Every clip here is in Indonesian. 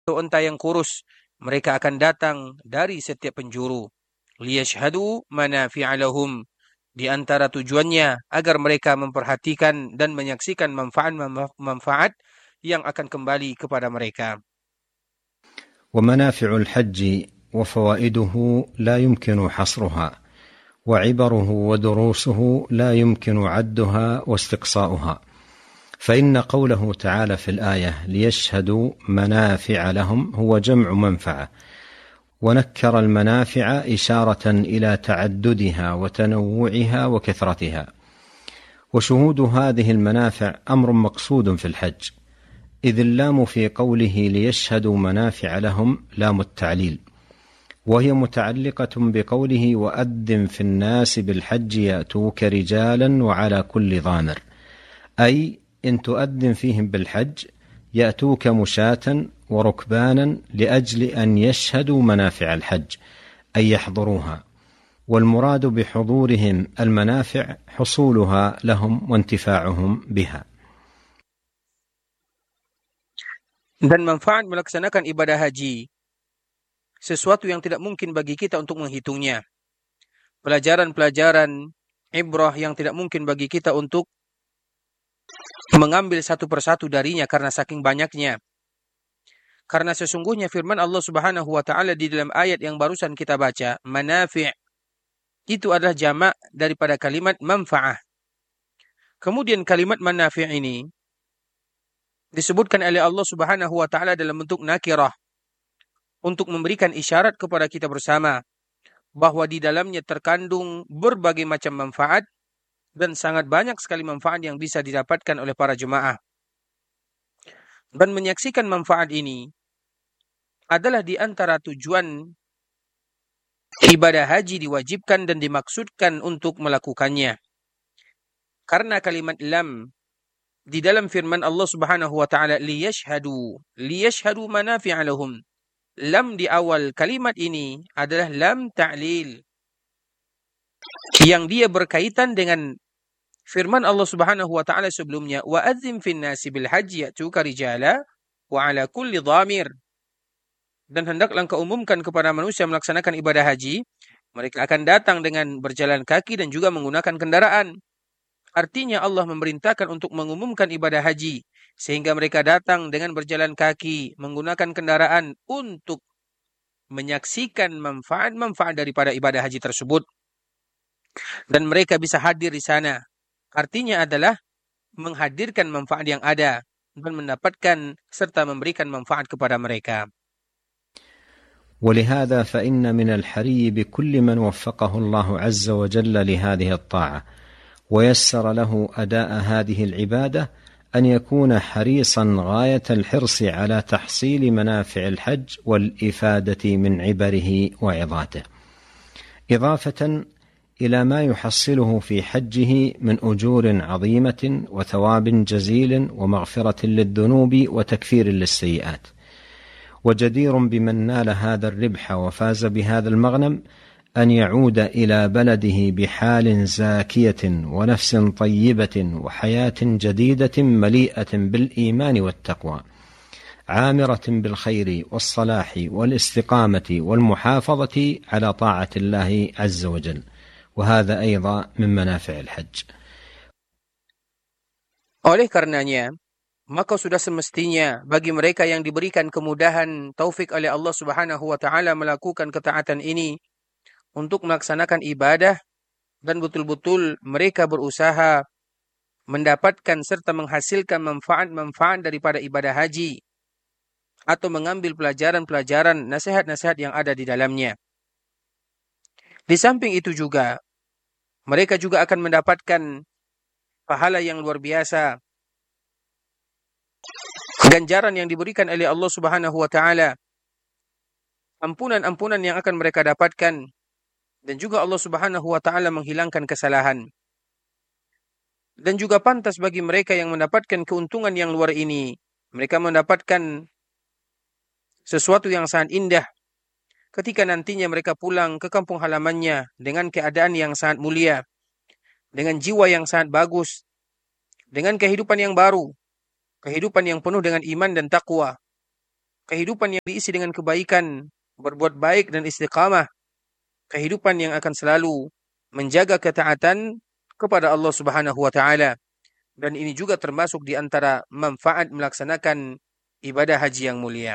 unta yang kurus. Mereka akan datang dari setiap penjuru. Liyashhadu manafi'a lahum. Di antara tujuannya agar mereka memperhatikan dan menyaksikan manfaat yang akan kembali kepada mereka. ومنافع الحج وفوائده لا يمكن حصرها، وعبره ودروسه لا يمكن عدها واستقصاؤها، فإن قوله تعالى في الآية ليشهدوا منافع لهم هو جمع منفعة، ونكر المنافع إشارة إلى تعددها وتنوعها وكثرتها، وشهود هذه المنافع أمر مقصود في الحج، إذ اللام في قوله ليشهدوا منافع لهم لام التعليل، وهي متعلقة بقوله وأذن في الناس بالحج يأتوك رجالا وعلى كل ضامر، أي إن تؤذن فيهم بالحج يأتوك مشاة وركبانا لأجل أن يشهدوا منافع الحج أي يحضروها، والمراد بحضورهم المنافع حصولها لهم وانتفاعهم بها. Dan manfaat melaksanakan ibadah haji, sesuatu yang tidak mungkin bagi kita untuk menghitungnya. Pelajaran-pelajaran, ibrah yang tidak mungkin bagi kita untuk mengambil satu persatu darinya karena saking banyaknya. Karena sesungguhnya firman Allah Subhanahu wa taala di dalam ayat yang barusan kita baca, manafi', itu adalah jamak daripada kalimat manfa'ah. Kemudian kalimat manafi' ini disebutkan oleh Allah Subhanahu wa taala dalam bentuk nakirah untuk memberikan isyarat kepada kita bersama bahwa di dalamnya terkandung berbagai macam manfaat dan sangat banyak sekali manfaat yang bisa didapatkan oleh para jemaah. Dan menyaksikan manfaat ini adalah di antara tujuan ibadah haji diwajibkan dan dimaksudkan untuk melakukannya. Karena kalimat lam di dalam firman Allah Subhanahu wa taala liyashhadu manafi'a lahum. Lam di awal kalimat ini adalah lam ta'lil yang dia berkaitan dengan firman Allah Subhanahu wa taala sebelumnya, wa adzim fin nasi bil hajji ya'tuka rijala wa ala kulli dhamir. Dan hendaklah engkau umumkan kepada manusia melaksanakan ibadah haji, mereka akan datang dengan berjalan kaki dan juga menggunakan kendaraan. Artinya Allah memerintahkan untuk mengumumkan ibadah haji, sehingga mereka datang dengan berjalan kaki, menggunakan kendaraan untuk menyaksikan manfaat-manfaat daripada ibadah haji tersebut. Dan mereka bisa hadir di sana. Artinya adalah menghadirkan manfaat yang ada dan mendapatkan serta memberikan manfaat kepada mereka. ولهذا فإن من الحري بكل من وفقه الله عز وجل لهذه الطاعة ويسر له أداء هذه العبادة أن يكون حريصا غاية الحرص على تحصيل منافع الحج والإفادة من عبره وعظاته، إضافة إلى ما يحصله في حجه من أجور عظيمة وثواب جزيل ومغفرة للذنوب وتكفير للسيئات. وجدير بمن نال هذا الربح وفاز بهذا المغنم أن يعود إلى بلده بحال زاكية ونفس طيبة وحياة جديدة مليئة بالإيمان والتقوى، عامرة بالخير والصلاح والاستقامة والمحافظة على طاعة الله عز وجل، وهذا أيضا من منافع الحج. Oleh karenanya, maka sudah semestinya bagi mereka yang diberikan kemudahan taufik oleh Allah Subhanahu wa taala melakukan ketaatan ini untuk melaksanakan ibadah dan betul-betul mereka berusaha mendapatkan serta menghasilkan manfaat-manfaat daripada ibadah haji atau mengambil pelajaran-pelajaran nasihat-nasihat yang ada di dalamnya. Di samping itu juga mereka juga akan mendapatkan pahala yang luar biasa, ganjaran yang diberikan oleh Allah Subhanahu wa taala, ampunan-ampunan yang akan mereka dapatkan, dan juga Allah Subhanahu wa taala menghilangkan kesalahan. Dan juga pantas bagi mereka yang mendapatkan keuntungan yang luar ini, mereka mendapatkan sesuatu yang sangat indah ketika nantinya mereka pulang ke kampung halamannya dengan keadaan yang sangat mulia, dengan jiwa yang sangat bagus, dengan kehidupan yang baru, kehidupan yang penuh dengan iman dan takwa. kehidupan yang diisi dengan kebaikan, berbuat baik dan istiqamah, kehidupan yang akan selalu menjaga ketaatan kepada Allah Subhanahu wa taala. Dan ini juga termasuk di antara manfaat melaksanakan ibadah haji yang mulia.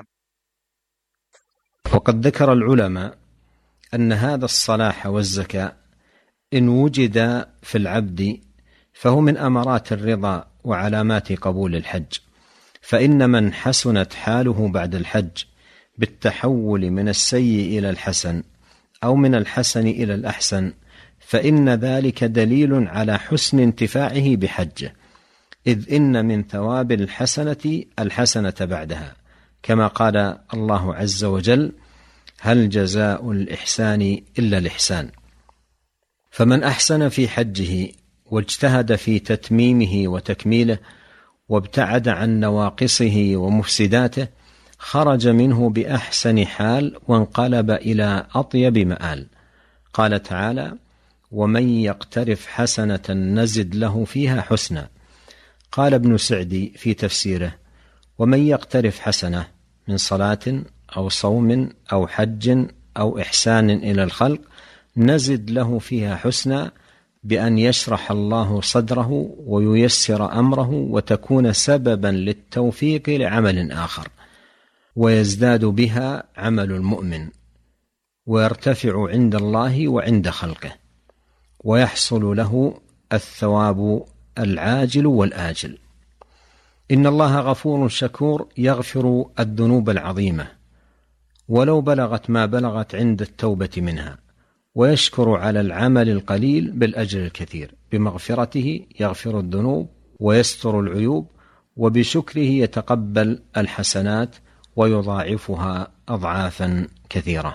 وقد ذكر العلماء أن هذا الصلاح والزكاة إن وجد في العبد فهو من أمارات الرضا وعلامات قبول الحج، فإن من حسنت حاله بعد الحج بالتحول من السيء إلى الحسن أو من الحسن إلى الأحسن فإن ذلك دليل على حسن انتفاعه بحجه، إذ إن من ثواب الحسنة بعدها، كما قال الله عز وجل: هل جزاء الإحسان إلا الإحسان. فمن أحسن في حجه واجتهد في تتميمه وتكميله وابتعد عن نواقصه ومفسداته خرج منه بأحسن حال وانقلب إلى أطيب مآل. قال تعالى: ومن يقترف حسنة نزد له فيها حسنا. قال ابن سعدي في تفسيره: ومن يقترف حسنة من صلاة أو صوم أو حج أو إحسان إلى الخلق نزد له فيها حسنا بأن يشرح الله صدره وييسر أمره وتكون سببا للتوفيق لعمل آخر ويزداد بها عمل المؤمن ويرتفع عند الله وعند خلقه ويحصل له الثواب العاجل والآجل. إن الله غفور شكور يغفر الذنوب العظيمة ولو بلغت ما بلغت عند التوبة منها، ويشكر على العمل القليل بالأجر الكثير، بمغفرته يغفر الذنوب ويستر العيوب، وبشكره يتقبل الحسنات ويضاعفها أضعافا كثيرة.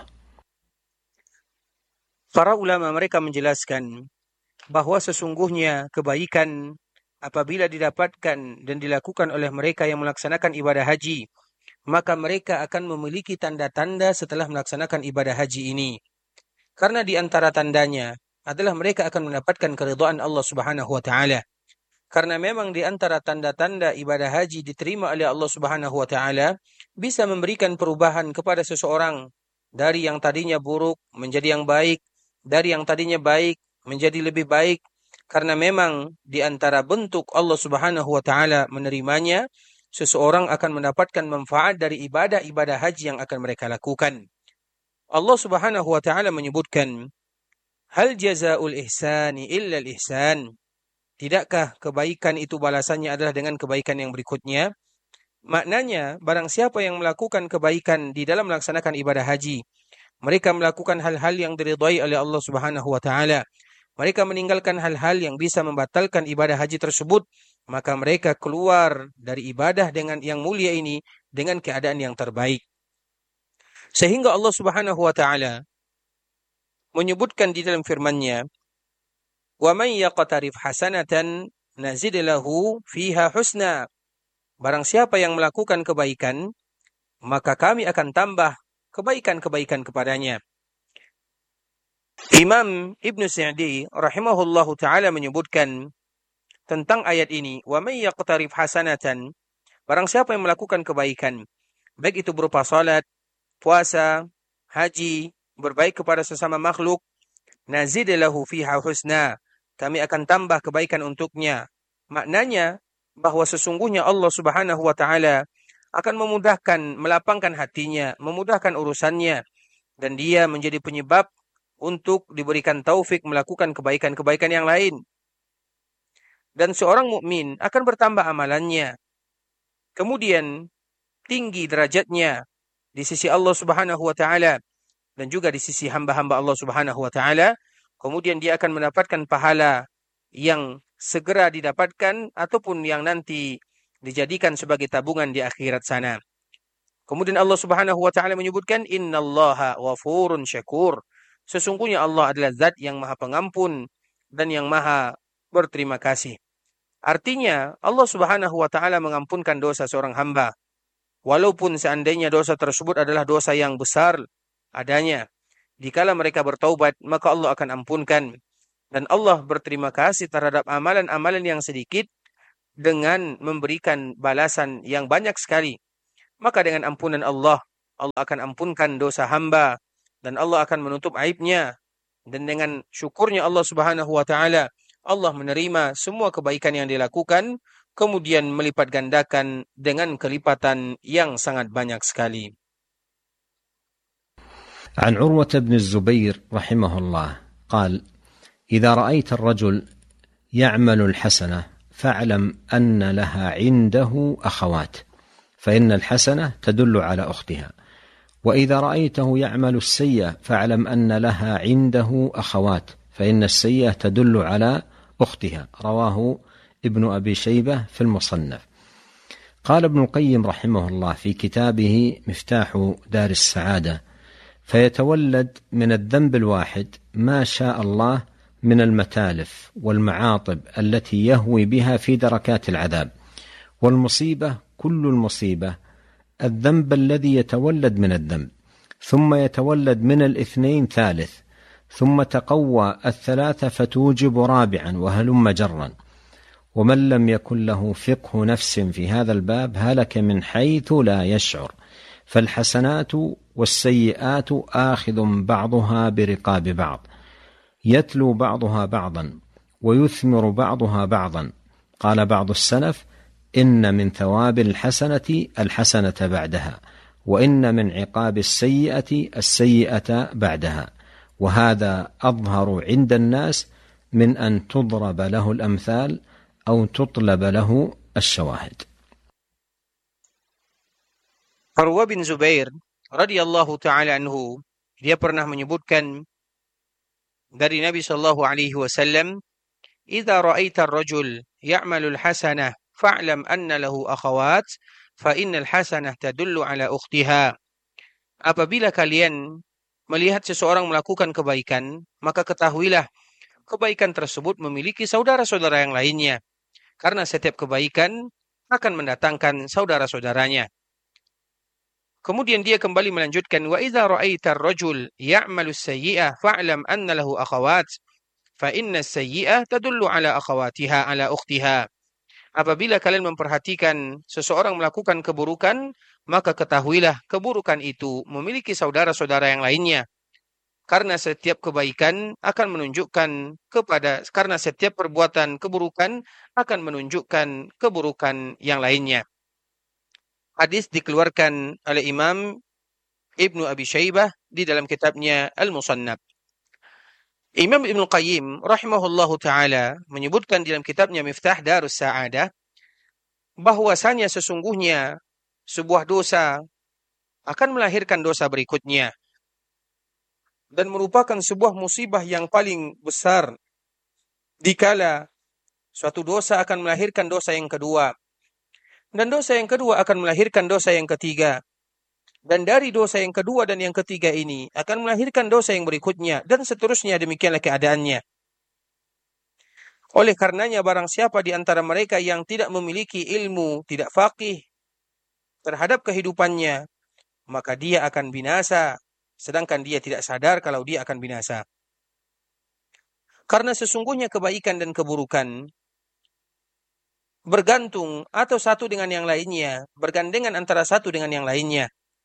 Para ulama mereka menjelaskan bahwa sesungguhnya kebaikan apabila didapatkan dan dilakukan oleh mereka yang melaksanakan ibadah haji, maka mereka akan memiliki tanda-tanda setelah melaksanakan ibadah haji ini. Karena di antara tandanya adalah mereka akan mendapatkan keridhaan Allah Subhanahu wa taala. Karena memang di antara tanda-tanda ibadah haji diterima oleh Allah Subhanahu wa taala bisa memberikan perubahan kepada seseorang dari yang tadinya buruk menjadi yang baik, dari yang tadinya baik menjadi lebih baik, karena memang di antara bentuk Allah Subhanahu wa taala menerimanya, seseorang akan mendapatkan manfaat dari ibadah-ibadah haji yang akan mereka lakukan. Allah Subhanahu wa taala menyebutkan, hal jazaa'ul ihsani illa al-ihsan. Tidakkah kebaikan itu balasannya adalah dengan kebaikan yang berikutnya? Maknanya, barang siapa yang melakukan kebaikan di dalam melaksanakan ibadah haji, mereka melakukan hal-hal yang diridhai oleh Allah Subhanahu wa taala, mereka meninggalkan hal-hal yang bisa membatalkan ibadah haji tersebut, maka mereka keluar dari ibadah dengan yang mulia ini dengan keadaan yang terbaik. Sehingga Allah Subhanahu wa taala menyebutkan di dalam firman-Nya, "Wa man yaqtarif hasanatan nazid lahu fiha husna." Barang siapa yang melakukan kebaikan, maka kami akan tambah kebaikan-kebaikan kepadanya. Imam Ibn Sa'di rahimahullahu ta'ala menyebutkan tentang ayat ini, wa may yaqtarif hasanatan, barang siapa yang melakukan kebaikan, baik itu berupa salat, puasa, haji, berbaik kepada sesama makhluk, nazid lahu fiha husna, kami akan tambah kebaikan untuknya. Maknanya bahwa sesungguhnya Allah Subhanahu wa taala akan memudahkan, melapangkan hatinya, memudahkan urusannya, dan dia menjadi penyebab untuk diberikan taufik melakukan kebaikan-kebaikan yang lain. Dan seorang mukmin akan bertambah amalannya. Kemudian tinggi derajatnya di sisi Allah Subhanahu wa taala dan juga di sisi hamba-hamba Allah Subhanahu wa taala. Kemudian dia akan mendapatkan pahala yang segera didapatkan ataupun yang nanti dijadikan sebagai tabungan di akhirat sana. Kemudian Allah Subhanahu wa taala menyebutkan, innallaha ghafurun syakur. Sesungguhnya Allah adalah zat yang maha pengampun dan yang maha berterima kasih. Artinya Allah Subhanahu wa taala mengampunkan dosa seorang hamba, walaupun seandainya dosa tersebut adalah dosa yang besar adanya. Dikala mereka bertaubat, maka Allah akan ampunkan. Dan Allah berterima kasih terhadap amalan-amalan yang sedikit dengan memberikan balasan yang banyak sekali. maka dengan ampunan Allah akan ampunkan dosa hamba dan Allah akan menutup aibnya. Dan dengan syukurnya Allah Subhanahu wa taala, Allah menerima semua kebaikan yang dilakukan, kemudian melipat gandakan dengan kelipatan yang sangat banyak sekali. عن عروة بن الزبير رحمه الله قال: إذا رأيت الرجل يعمل الحسنة فاعلم أن لها عنده أخوات، فإن الحسنة تدل على أختها، وإذا رأيته يعمل السيئة فاعلم أن لها عنده أخوات، فإن السيئة تدل على أختها. رواه ابن أبي شيبة في المصنف. قال ابن القيم رحمه الله في كتابه مفتاح دار السعادة: فيتولد من الذنب الواحد ما شاء الله من المتالف والمعاطب التي يهوي بها في دركات العذاب، والمصيبة كل المصيبة الذنب الذي يتولد من الذنب، ثم يتولد من الاثنين ثالث، ثم تقوى الثلاثة فتوجب رابعا، وهلم جرا. ومن لم يكن له فقه نفس في هذا الباب هلك من حيث لا يشعر. فالحسنات والسيئات آخذ بعضها برقاب بعض، يتلو بعضها بعضا ويثمر بعضها بعضا. قال بعض السلف: إن من ثواب الحسنة الحسنة بعدها، وإن من عقاب السيئة السيئة بعدها، وهذا أظهر عند الناس من أن تضرب له الأمثال أو تطلب له الشواهد. Urwah bin Zubair radhiyallahu taala anhu, dia pernah menyebutkan dari Nabi sallallahu alaihi wasallam, "Idza ra'aita ar-rajul ya'malu al-hasanah fa'lam anna lahu akhawat, fa innal hasanah tadullu ala ukhtiha." Apabila kalian melihat seseorang melakukan kebaikan, maka ketahuilah kebaikan tersebut memiliki saudara-saudara yang lainnya, karena setiap kebaikan akan mendatangkan saudara-saudaranya. Kemudian dia kembali melanjutkan, wa idza ra'aita ar-rajul ya'malu as-sayyi'ah fa'lam anna lahu akhawat, fa inna as-sayyi'ah tadullu ala akhawatiha ala ukhtiha. Apabila kalian memperhatikan seseorang melakukan keburukan, maka ketahuilah keburukan itu memiliki saudara-saudara yang lainnya. Karena setiap kebaikan akan menunjukkan karena setiap perbuatan keburukan akan menunjukkan keburukan yang lainnya. Hadis dikeluarkan oleh Imam Ibnu Abi Syaibah di dalam kitabnya Al-Musannaf. Imam Ibnu Qayyim rahimahullahu taala menyebutkan di dalam kitabnya Miftah Darus Sa'adah bahwasanya sesungguhnya sebuah dosa akan melahirkan dosa berikutnya dan merupakan sebuah musibah yang paling besar dikala suatu dosa akan melahirkan dosa yang kedua, dan dosa yang kedua akan melahirkan dosa yang ketiga, dan dari dosa yang kedua dan yang ketiga ini akan melahirkan dosa yang berikutnya, dan seterusnya demikianlah keadaannya. Oleh karenanya barang siapa di antara mereka yang tidak memiliki ilmu, tidak faqih terhadap kehidupannya, maka dia akan binasa, sedangkan dia tidak sadar kalau dia akan binasa. Karena sesungguhnya kebaikan dan keburukan bergantung atau satu dengan yang lainnya, bergandengan antara satu dengan yang lainnya.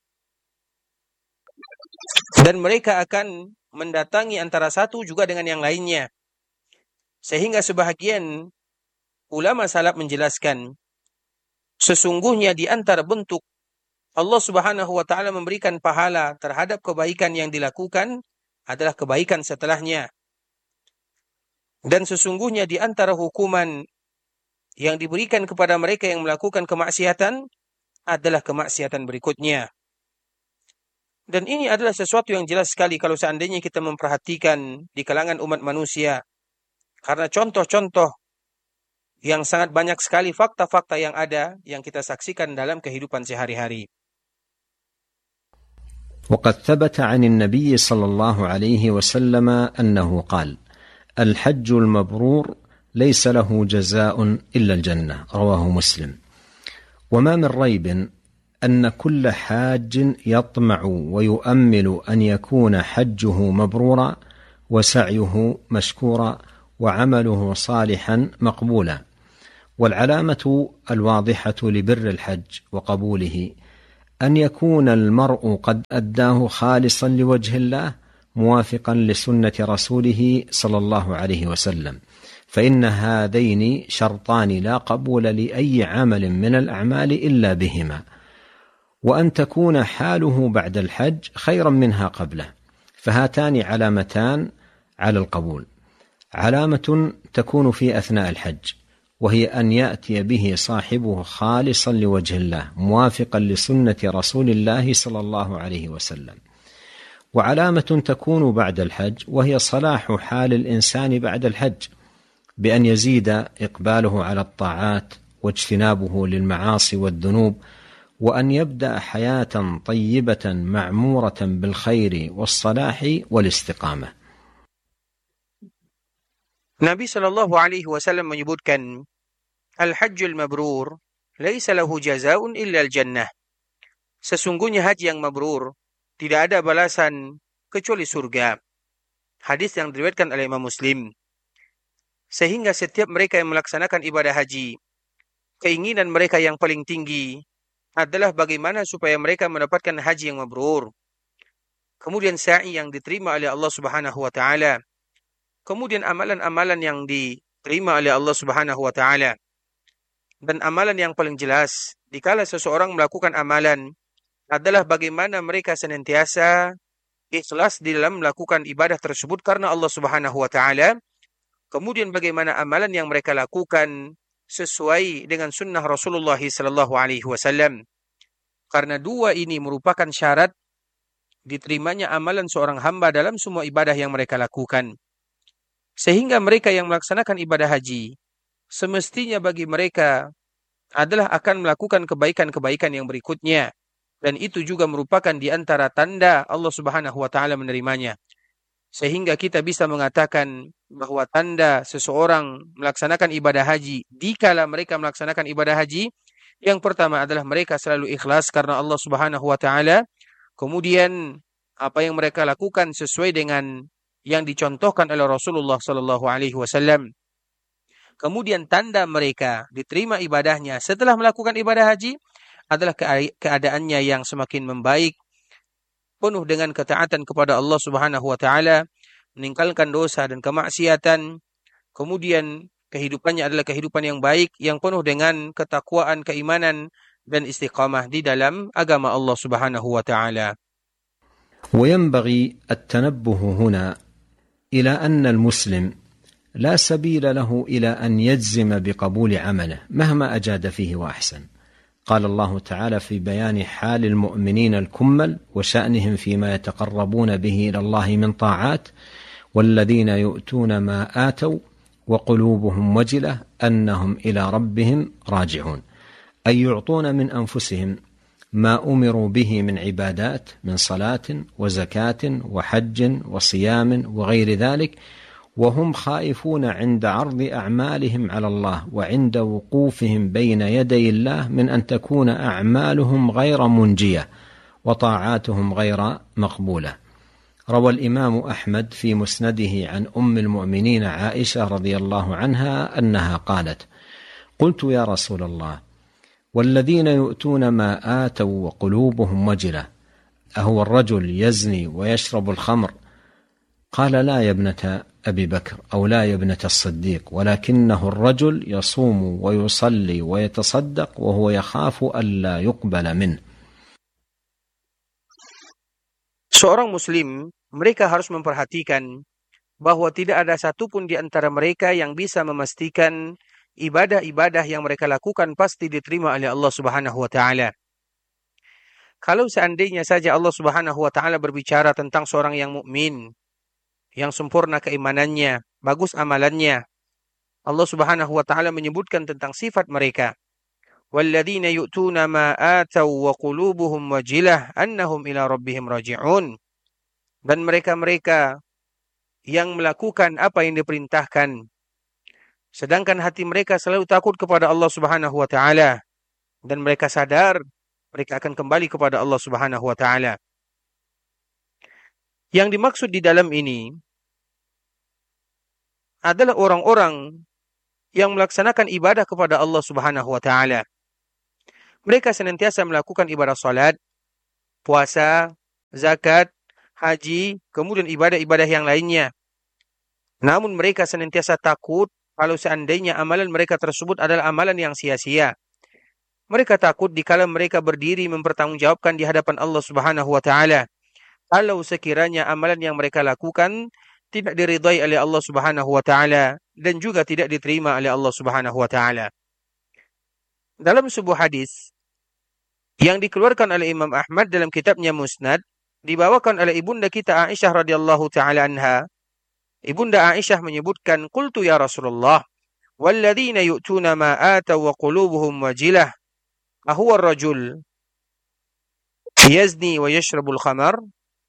Dan mereka akan mendatangi antara satu juga dengan yang lainnya. Sehingga sebahagian ulama salaf menjelaskan, sesungguhnya di antara bentuk Allah Subhanahu wa taala memberikan pahala terhadap kebaikan yang dilakukan adalah kebaikan setelahnya. Dan sesungguhnya di antara hukuman yang diberikan kepada mereka yang melakukan kemaksiatan adalah kemaksiatan berikutnya. Dan ini adalah sesuatu yang jelas sekali kalau seandainya kita memperhatikan di kalangan umat manusia. Karena contoh-contoh yang sangat banyak sekali fakta-fakta yang ada yang kita saksikan dalam kehidupan sehari-hari. وقد ثبت عن النبي صلى الله عليه وسلم أنه قال: الحج المبرور ليس له جزاء إلا الجنة. رواه مسلم. وما من ريب أن كل حاج يطمع ويؤمل أن يكون حجه مبرورا وسعيه مشكورا وعمله صالحا مقبولا. والعلامة الواضحة لبر الحج وقبوله أن يكون المرء قد أداه خالصا لوجه الله موافقا لسنة رسوله صلى الله عليه وسلم، فإن هذين شرطان لا قبول لأي عمل من الأعمال إلا بهما، وأن تكون حاله بعد الحج خيرا منها قبله، فهاتان علامتان على القبول. علامة تكون في أثناء الحج، وهي أن يأتي به صاحبه خالصا لوجه الله موافقا لسنة رسول الله صلى الله عليه وسلم. وعلامة تكون بعد الحج، وهي صلاح حال الإنسان بعد الحج، بأن يزيد إقباله على الطاعات واجتنابه للمعاصي والذنوب، وأن يبدأ حياة طيبة معمورة بالخير والصلاح والاستقامة. Nabi Shallallahu Alaihi Wasallam menyebutkan, Al-Hajjul Mabrur, laisa lahu jazaun illa al-jannah. Sesungguhnya haji yang mabrur, tidak ada balasan kecuali surga. Hadis yang diriwayatkan oleh Imam Muslim. Sehingga setiap mereka yang melaksanakan ibadah haji, keinginan mereka yang paling tinggi adalah bagaimana supaya mereka mendapatkan haji yang mabrur. Kemudian sa'i yang diterima oleh Allah Subhanahu wa taala. Kemudian amalan-amalan yang diterima oleh Allah Subhanahu wa taala. Dan amalan yang paling jelas dikala seseorang melakukan amalan adalah bagaimana mereka senantiasa ikhlas di dalam melakukan ibadah tersebut karena Allah Subhanahu wa taala. Kemudian bagaimana amalan yang mereka lakukan sesuai dengan sunnah Rasulullah sallallahu alaihi wasallam. Karena dua ini merupakan syarat diterimanya amalan seorang hamba dalam semua ibadah yang mereka lakukan. Sehingga mereka yang melaksanakan ibadah haji, semestinya bagi mereka adalah akan melakukan kebaikan-kebaikan yang berikutnya. Dan itu juga merupakan di antara tanda Allah Subhanahu wa taala menerimanya. Sehingga kita bisa mengatakan bahwa tanda seseorang melaksanakan ibadah haji, dikala mereka melaksanakan ibadah haji, yang pertama adalah mereka selalu ikhlas karena Allah Subhanahu wa taala. Kemudian apa yang mereka lakukan sesuai dengan yang dicontohkan oleh Rasulullah sallallahu alaihi wasallam. Kemudian tanda mereka diterima ibadahnya setelah melakukan ibadah haji adalah keadaannya yang semakin membaik, penuh dengan ketaatan kepada Allah Subhanahu wa taala, meninggalkan dosa dan kemaksiatan. Kemudian kehidupannya adalah kehidupan yang baik, yang penuh dengan ketakwaan, keimanan dan istiqamah di dalam agama Allah Subhanahu wa taala. وينبغي التنبه هنا إلى أن المسلم لا سبيل له إلى أن يجزم بقبول عمله مهما أجاد فيه وأحسن. قال الله تعالى في بيان حال المؤمنين الكمل وشأنهم فيما يتقربون به إلى الله من طاعات: والذين يؤتون ما آتوا وقلوبهم وجلة أنهم إلى ربهم راجعون، أي يعطون من أنفسهم ما أمروا به من عبادات من صلاة وزكاة وحج وصيام وغير ذلك، وهم خائفون عند عرض أعمالهم على الله وعند وقوفهم بين يدي الله من أن تكون أعمالهم غير منجية وطاعاتهم غير مقبولة. روى الإمام أحمد في مسنده عن أم المؤمنين عائشة رضي الله عنها أنها قالت: قلت يا رسول الله، والذين يؤتون ما آتوا وقلوبهم وجلة أهو الرجل يزني ويشرب الخمر؟ قال: لا يا ابنة أبي بكر، أو لا يا ابنة الصديق، ولكنه الرجل يصوم ويصلي ويتصدق وهو يخاف ألا يقبل منه. Seorang muslim, mereka harus memperhatikan bahwa tidak ada satupun di antara mereka yang bisa memastikan ibadah-ibadah yang mereka lakukan pasti diterima oleh Allah Subhanahu wa taala. Kalau seandainya saja Allah Subhanahu wa taala berbicara tentang seorang yang mukmin, yang sempurna keimanannya, bagus amalannya, Allah Subhanahu wa taala menyebutkan tentang sifat mereka. Walladzina yu'tuna ma ataw wa qulubuhum wajilah annahum ila rabbihim raji'un. Dan mereka-mereka yang melakukan apa yang diperintahkan, sedangkan hati mereka selalu takut kepada Allah Subhanahu wa taala, dan mereka sadar mereka akan kembali kepada Allah Subhanahu wa taala. Yang dimaksud di dalam ini adalah orang-orang yang melaksanakan ibadah kepada Allah Subhanahu wa taala. Mereka senantiasa melakukan ibadah salat, puasa, zakat, haji, kemudian ibadah-ibadah yang lainnya. Namun mereka senantiasa takut kalau seandainya amalan mereka tersebut adalah amalan yang sia-sia. Mereka takut dikala mereka berdiri mempertanggungjawabkan di hadapan Allah Subhanahu wa taala. Kalau sekiranya amalan yang mereka lakukan tidak diridhai oleh Allah Subhanahu wa taala dan juga tidak diterima oleh Allah Subhanahu wa taala. Dalam sebuah hadis yang dikeluarkan oleh Imam Ahmad dalam kitabnya Musnad, dibawakan oleh ibunda kita Aisyah radhiyallahu taala anha. Ibunda Aisyah menyebutkan, "Qultu ya Rasulullah, walladzina yu'tuna ma ataw wa qulubuhum wajilah, ahuwa ar-rajul yazni wa yashrabul khamar?"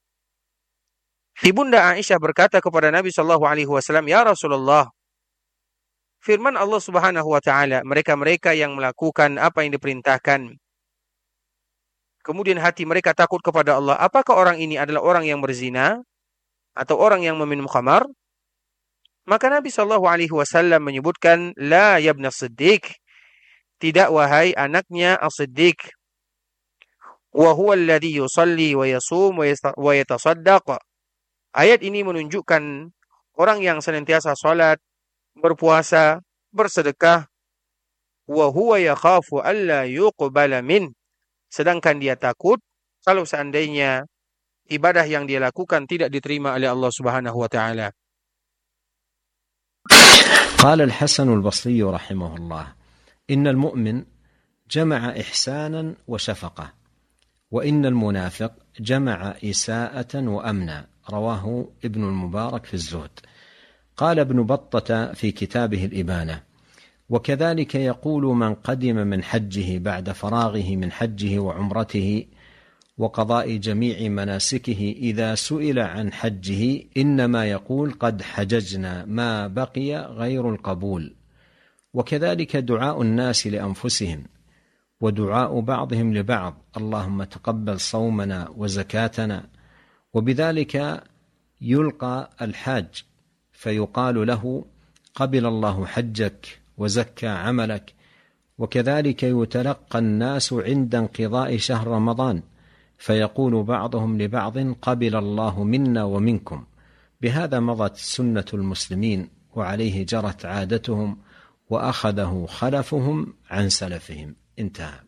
Ibunda Aisyah berkata kepada Nabi sallallahu alaihi wasallam, "Ya Rasulullah, firman Allah Subhanahu wa taala, mereka-mereka yang melakukan apa yang diperintahkan, kemudian hati mereka takut kepada Allah, apakah orang ini adalah orang yang berzina atau orang yang meminum khamar?" Maka Nabi sallallahu alaihi wasallam menyebutkan, "La yabna Siddiq, tidak wahai anaknya As-Siddiq. Wa huwa alladhi yusalli wa yasum wa yatasaddaq." Ayat ini menunjukkan orang yang senantiasa salat, berpuasa, bersedekah, wa huwa yakhafu alla yuqbala min, sedangkan dia takut kalau seandainya ibadah yang dia lakukan tidak diterima oleh Allah Subhanahu wa taala. قال الحسن البصري رحمه الله: إن المؤمن جمع إحسانا وشفقة، وإن المنافق جمع إساءة وأمنا. رواه ابن المبارك في الزهد. قال ابن بطة في كتابه الإبانة: وكذلك يقول من قدم من حجه بعد فراغه من حجه وعمرته وقضاء جميع مناسكه إذا سئل عن حجه إنما يقول قد حججنا ما بقي غير القبول. وكذلك دعاء الناس لأنفسهم ودعاء بعضهم لبعض: اللهم تقبل صومنا وزكاتنا. وبذلك يلقى الحاج فيقال له قبل الله حجك وزكى عملك. وكذلك يتلقى الناس عند انقضاء شهر رمضان فيقول بعضهم لبعض قبل الله منا ومنكم. بهذا مضت سنة المسلمين وعليه جرت عادتهم وأخذه خلفهم عن سلفهم. انتهى.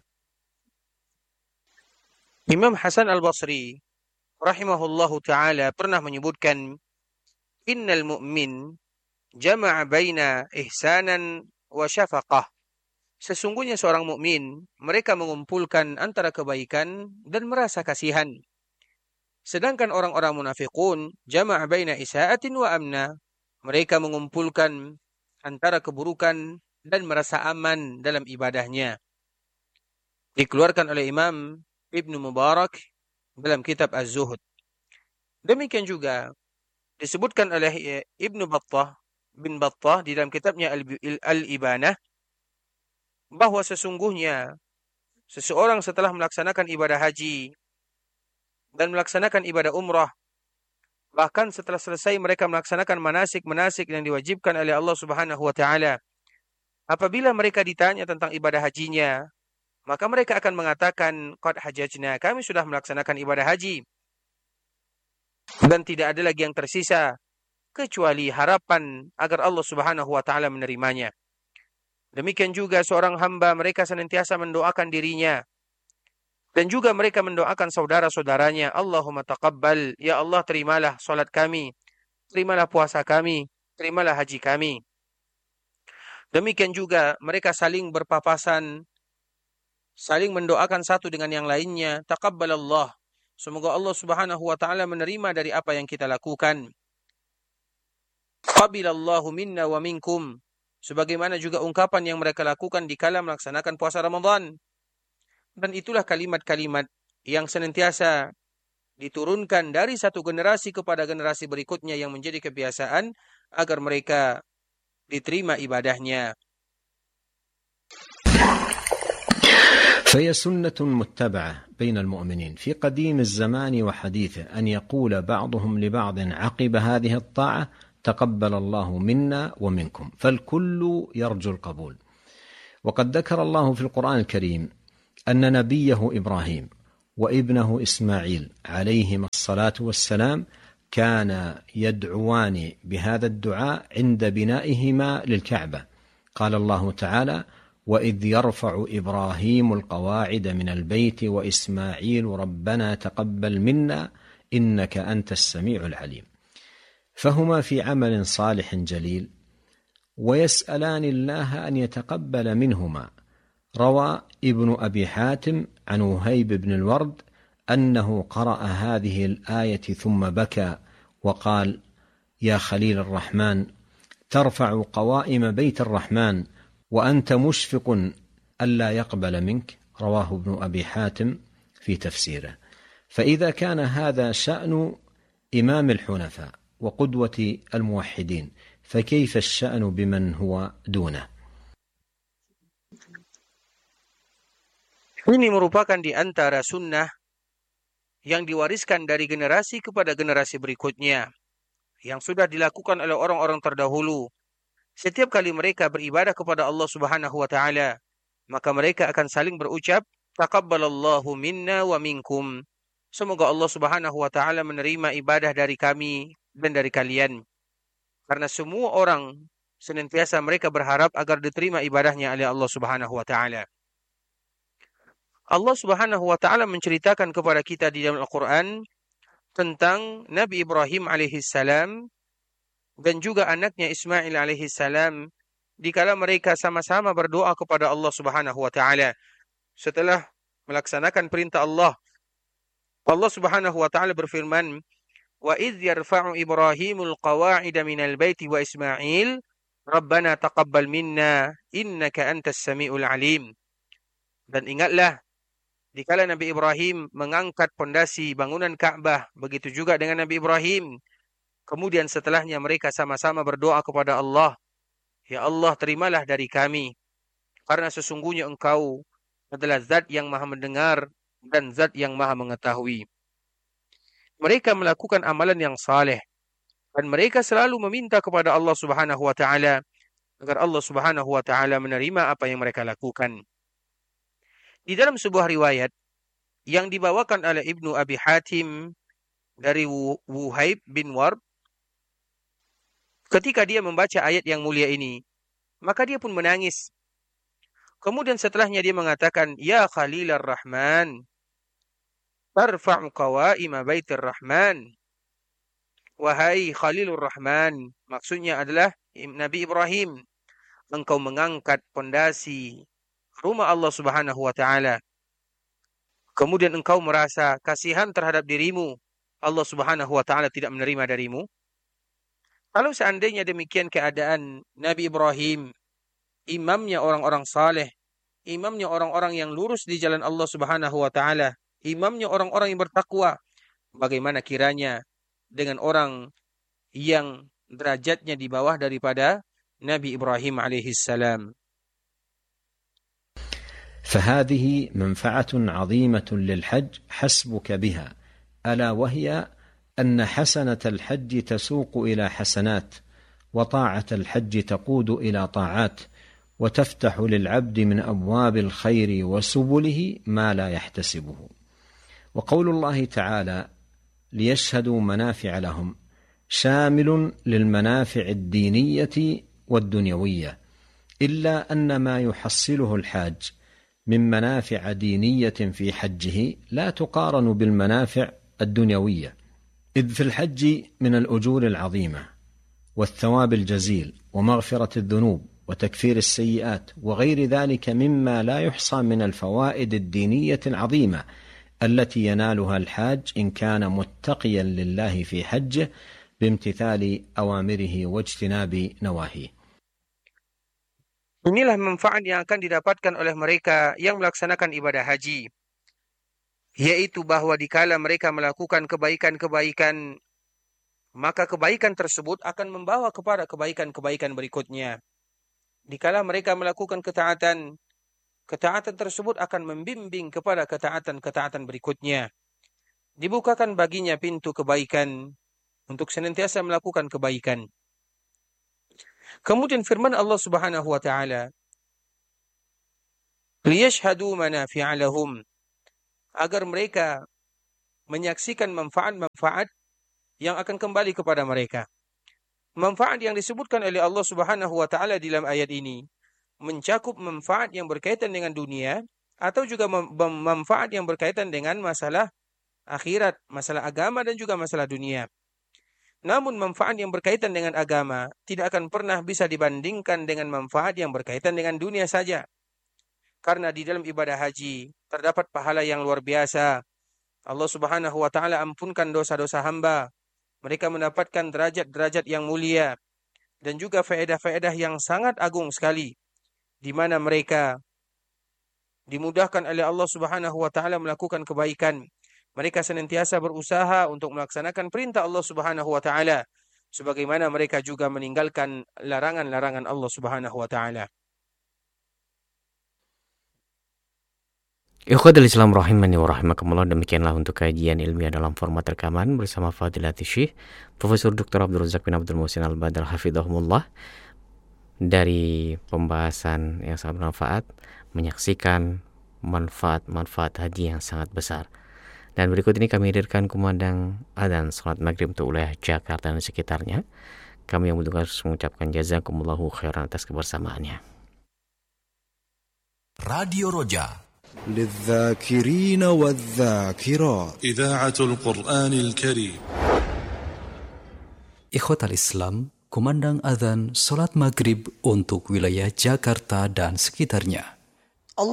Imam Hasan al-Basri rahimahullahu ta'ala pernah menyebutkan, innal mu'min jama'a baina ihsanan wa syafaqah. Sesungguhnya seorang mukmin, mereka mengumpulkan antara kebaikan dan merasa kasihan. Sedangkan orang-orang munafiqun jama'a baina isa'atin wa amna. Mereka mengumpulkan antara keburukan dan merasa aman dalam ibadahnya. Dikeluarkan oleh Imam Ibnu Mubarak dalam kitab Az-Zuhud. Demikian juga disebutkan oleh Ibnu bin Battah di dalam kitabnya Al-Ibanah, bahwa sesungguhnya seseorang setelah melaksanakan ibadah haji dan melaksanakan ibadah umrah, bahkan setelah selesai mereka melaksanakan manasik-manasik yang diwajibkan oleh Allah Subhanahu wa taala, apabila mereka ditanya tentang ibadah hajinya, maka mereka akan mengatakan, qad hajajna, kami sudah melaksanakan ibadah haji dan tidak ada lagi yang tersisa kecuali harapan agar Allah Subhanahu wa taala menerimanya. Demikian juga seorang hamba, mereka senantiasa mendoakan dirinya dan juga mereka mendoakan saudara-saudaranya, Allahumma taqabbal, ya Allah terimalah salat kami, terimalah puasa kami, terimalah haji kami. Demikian juga mereka saling berpapasan, saling mendoakan satu dengan yang lainnya, taqabbalallah, semoga Allah Subhanahu wa taala menerima dari apa yang kita lakukan. Qabilallahu minna wa minkum, sebagaimana juga ungkapan yang mereka lakukan dikala melaksanakan puasa Ramadan. Dan itulah kalimat-kalimat yang senantiasa diturunkan dari satu generasi kepada generasi berikutnya yang menjadi kebiasaan agar mereka diterima ibadahnya. فهي سنة متبعة بين المؤمنين في قديم الزمان وحديثه أن يقول بعضهم لبعض عقب هذه الطاعة تقبل الله منا ومنكم، فالكل يرجو القبول. وقد ذكر الله في القرآن الكريم أن نبيه إبراهيم وابنه إسماعيل عليهما الصلاة والسلام كان يدعوان بهذا الدعاء عند بنائهما للكعبة. قال الله تعالى: وإذ يرفع إبراهيم القواعد من البيت وإسماعيل ربنا تقبل منا إنك أنت السميع العليم. فهما في عمل صالح جليل ويسألان الله أن يتقبل منهما. روى ابن أبي حاتم عن وهيب بن الورد أنه قرأ هذه الآية ثم بكى وقال: يا خليل الرحمن، ترفع قوائم بيت الرحمن وأنت مشفق ألا يقبل منك. رواه ابن أبي حاتم في تفسيره. فإذا كان هذا شأن إمام الحنفاء وقدوة الموحدين، فكيف الشأن بمن هو دونه؟ Ini merupakan di antara sunnah yang diwariskan dari generasi kepada generasi berikutnya, yang sudah dilakukan oleh orang-orang terdahulu. Setiap kali mereka beribadah kepada Allah Subhanahu wa Ta'ala, maka mereka akan saling berucap, taqabbalallahu minna wa minkum. Semoga Allah Subhanahu wa Ta'ala menerima ibadah dari kami dan dari kalian. Karena semua orang senantiasa mereka berharap agar diterima ibadahnya oleh Allah Subhanahu wa Ta'ala. Allah Subhanahu wa Ta'ala menceritakan kepada kita di dalam Al-Quran tentang Nabi Ibrahim alaihissalam dan juga anaknya Ismail alaihissalam dikala mereka sama-sama berdoa kepada Allah Subhanahu wa Ta'ala setelah melaksanakan perintah Allah. Allah Subhanahu wa Ta'ala berfirman, wa idh yarfa'u Ibrahimul qawa'ida minal baiti wa Ismail Rabbana taqabbal minna innaka antas sami'ul alim. Dan ingatlah dikala Nabi Ibrahim mengangkat pondasi bangunan Ka'bah, begitu juga dengan Nabi Ibrahim. Kemudian setelahnya mereka sama-sama berdoa kepada Allah, ya Allah, terimalah dari kami, karena sesungguhnya Engkau adalah zat yang maha mendengar dan zat yang maha mengetahui. Mereka melakukan amalan yang saleh dan mereka selalu meminta kepada Allah Subhanahu wa Ta'ala agar Allah Subhanahu wa Ta'ala menerima apa yang mereka lakukan. Di dalam sebuah riwayat yang dibawakan oleh Ibnu Abi Hatim dari Wuhaib bin Warb, ketika dia membaca ayat yang mulia ini, maka dia pun menangis. Kemudian setelahnya dia mengatakan, ya Khalilar Rahman, tarfa'u qawaima baitir Rahman. Wahai Khalilur Rahman, maksudnya adalah Nabi Ibrahim, engkau mengangkat pondasi rumah Allah Subhanahu wa Ta'ala. Kemudian engkau merasa kasihan terhadap dirimu, Allah Subhanahu wa Ta'ala tidak menerima darimu. Kalau seandainya demikian keadaan Nabi Ibrahim, imamnya orang-orang saleh, imamnya orang-orang yang lurus di jalan Allah Subhanahu wa Ta'ala, imamnya orang-orang yang bertakwa, bagaimana kiranya dengan orang yang derajatnya di bawah daripada Nabi Ibrahim alaihissalam. فهذه منفعة عظيمة للحج حسبك بها، ألا وهي أن حسنة الحج تسوق إلى حسنات، وطاعة الحج تقود إلى طاعات، وتفتح للعبد من أبواب الخير وسبله ما لا يحتسبه. وقول الله تعالى ليشهدوا منافع لهم شامل للمنافع الدينية والدنيوية، إلا أن ما يحصله الحاج من منافع دينية في حجه لا تقارن بالمنافع الدنيوية، إذ في الحج من الأجور العظيمة والثواب الجزيل ومغفرة الذنوب وتكفير السيئات وغير ذلك مما لا يحصى من الفوائد الدينية العظيمة التي ينالها الحاج إن كان متقيا لله في حجه بامتثال أوامره واجتناب نواهيه. Inilah manfaat yang akan didapatkan oleh mereka yang melaksanakan ibadah haji, yaitu bahwa dikala mereka melakukan kebaikan-kebaikan, maka kebaikan tersebut akan membawa kepada kebaikan-kebaikan berikutnya. Dikala mereka melakukan ketaatan, ketaatan tersebut akan membimbing kepada ketaatan-ketaatan berikutnya. Dibukakan baginya pintu kebaikan untuk senantiasa melakukan kebaikan. Kemudian firman Allah Subhanahu wa Ta'ala, liyashhadu manafi'a lahum, agar mereka menyaksikan manfaat-manfaat yang akan kembali kepada mereka. Manfaat yang disebutkan oleh Allah Subhanahu wa taala dalam ayat ini mencakup manfaat yang berkaitan dengan dunia atau juga manfaat yang berkaitan dengan masalah akhirat, masalah agama dan juga masalah dunia. Namun manfaat yang berkaitan dengan agama tidak akan pernah bisa dibandingkan dengan manfaat yang berkaitan dengan dunia saja. Karena di dalam ibadah haji terdapat pahala yang luar biasa. Allah Subhanahu wa taala ampunkan dosa-dosa hamba. Mereka mendapatkan derajat-derajat yang mulia dan juga faedah-faedah yang sangat agung sekali, di mana mereka dimudahkan oleh Allah Subhanahu wa taala melakukan kebaikan. Mereka senantiasa berusaha untuk melaksanakan perintah Allah Subhanahu wa taala, sebagaimana mereka juga meninggalkan larangan-larangan Allah Subhanahu wa taala. Ikhwatul Islam rahimani wa rahimakumullah, demikianlah untuk kajian ilmiah dalam format rekaman bersama Fadilatul Syekh Profesor Dr. Abdul Razak bin Abdul Muhsin Al-Badr hafizahumullah, dari pembahasan yang sangat bermanfaat, menyaksikan manfaat-manfaat haji yang sangat besar. Dan berikut ini kami hadirkan kumandang adzan salat maghrib untuk wilayah Jakarta dan sekitarnya. Kami yang bertugas mengucapkan jazakumullahu khairan atas kebersamaannya. Radio Roja للذاكرين والذاكرات إذاعة القرآن الكريم. Ikhwatal Islam, kumandang adzan salat maghrib untuk wilayah Jakarta dan sekitarnya.